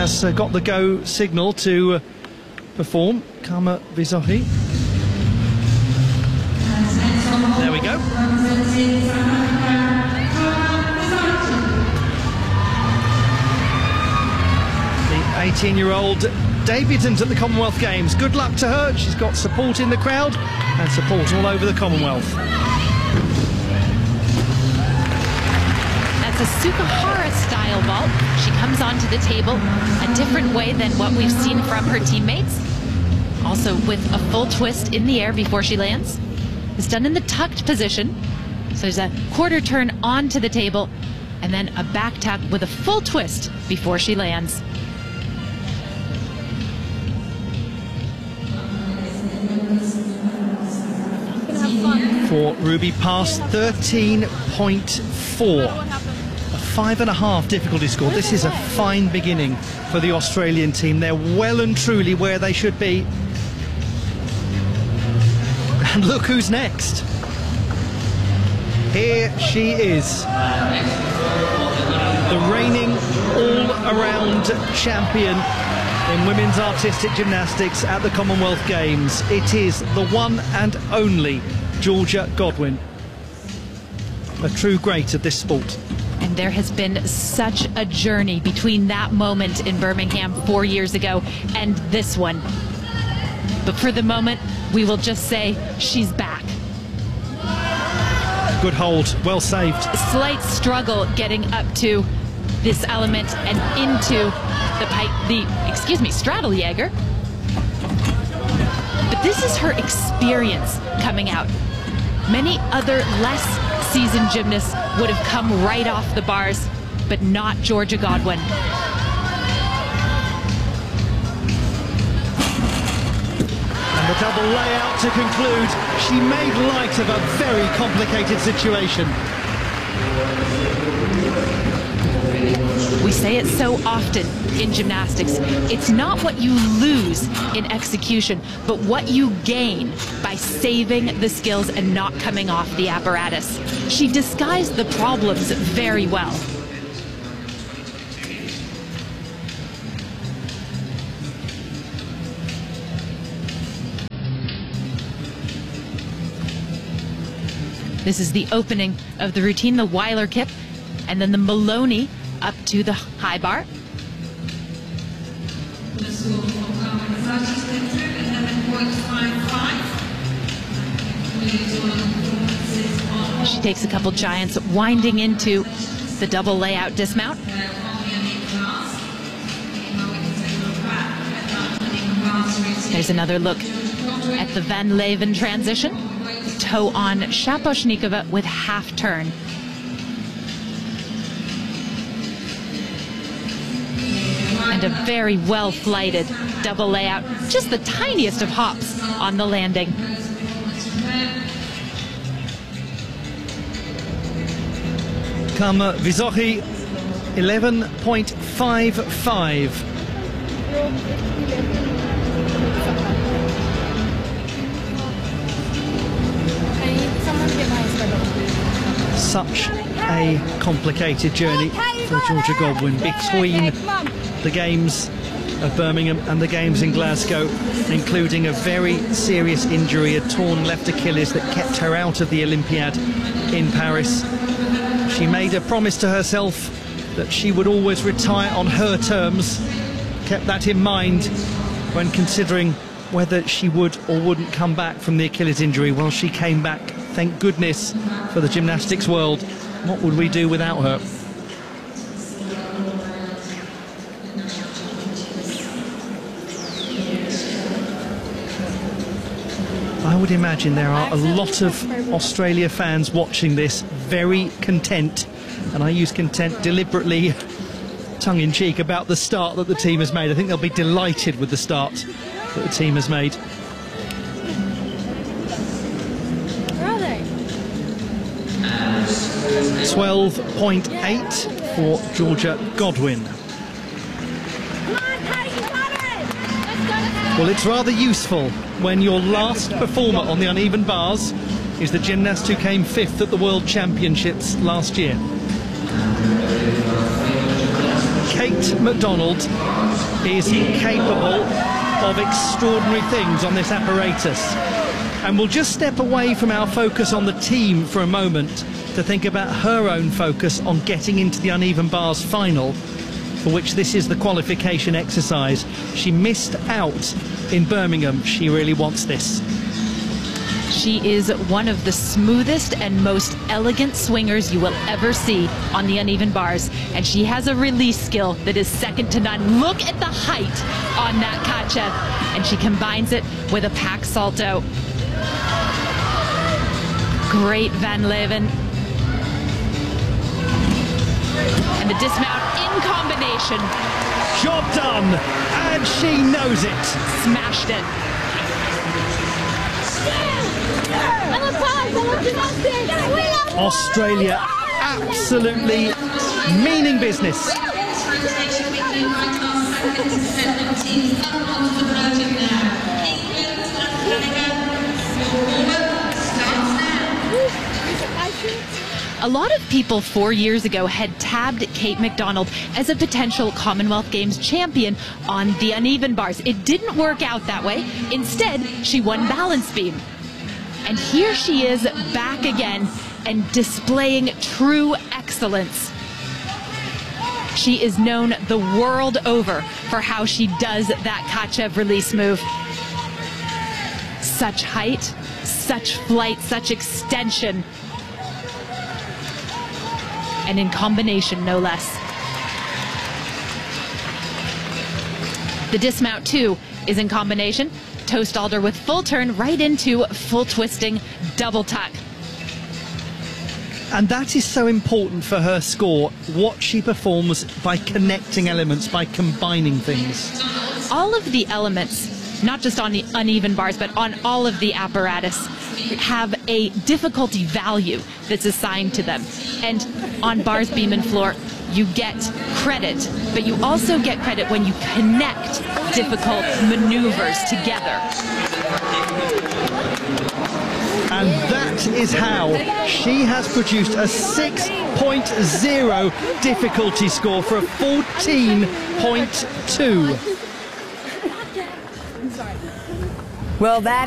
has got the go signal to perform. Karma Vizohi. There we go. The 18-year-old debutant at the Commonwealth Games. Good luck to her. She's got support in the crowd and support all over the Commonwealth. That's a Sukahara-style vault. She comes onto the table a different way than what we've seen from her teammates. Also with a full twist in the air before she lands. It's done in the tucked position. So there's a quarter turn onto the table and then a back tuck with a full twist before she lands. For Ruby Pass, 13.4. A 5.5 difficulty score. This is a fine beginning for the Australian team. They're well and truly where they should be. And look who's next. Here she is. The reigning all-around champion in women's artistic gymnastics at the Commonwealth Games. It is the one and only Georgia Godwin. A true great of this sport. And there has been such a journey between that moment in Birmingham 4 years ago and this one. But for the moment, we will just say she's back. Good hold, well saved. A slight struggle getting up to this element and into the Straddlejager. But this is her experience coming out. Many other less seasoned gymnasts would have come right off the bars, but not Georgia Godwin. And the double layout to conclude. She made light of a very complicated situation. We say it so often in gymnastics. It's not what you lose in execution, but what you gain by saving the skills and not coming off the apparatus. She disguised the problems very well. This is the opening of the routine, the Weiler kip, and then the Maloney up to the high bar. She takes a couple giants, winding into the double layout dismount. There's another look at the Van Leeuwen transition. Toe on Shaposhnikova with half turn. And a very well flighted double layout, just the tiniest of hops on the landing. Karma Vizohi, 11.55. Such a complicated journey for Georgia Godwin between the games of Birmingham and the games in Glasgow, including a very serious injury, a torn left Achilles that kept her out of the Olympiad in Paris. She made a promise to herself that she would always retire on her terms, kept that in mind when considering whether she would or wouldn't come back from the Achilles injury. Well, she came back, thank goodness for the gymnastics world. What would we do without her? I would imagine there are a lot of Australia fans watching this, very content, and I use content deliberately tongue-in-cheek about the start that the team has made. I think they'll be delighted with the start that the team has made. Where are they? 12.8 for Georgia Godwin. Well, it's rather useful when your last performer on the uneven bars is the gymnast who came 5th at the World Championships last year. Kate McDonald is capable of extraordinary things on this apparatus. And we'll just step away from our focus on the team for a moment to think about her own focus on getting into the uneven bars final, for which this is the qualification exercise. She missed out in Birmingham. She really wants this. She is one of the smoothest and most elegant swingers you will ever see on the uneven bars. And she has a release skill that is second to none. Look at the height on that Katja. And she combines it with a pack salto. Great Van Leeuwen. And the dismount in combination. Job done, and she knows it. Smashed it. Australia absolutely meaning business. A lot of people 4 years ago had tabbed Kate McDonald as a potential Commonwealth Games champion on the uneven bars. It didn't work out that way. Instead, she won balance beam. And here she is back again and displaying true excellence. She is known the world over for how she does that Katja release move. Such height, such flight, such extension. And in combination, no less. The dismount, too, is in combination. Toe stalder with full turn right into full twisting double tuck. And that is so important for her score, what she performs by connecting elements, by combining things. All of the elements, not just on the uneven bars, but on all of the apparatus, have a difficulty value that's assigned to them. And on bars, beam, and floor, you get credit, but you also get credit when you connect difficult maneuvers together. And that is how she has produced a 6.0 difficulty score for a 14.2. Well, that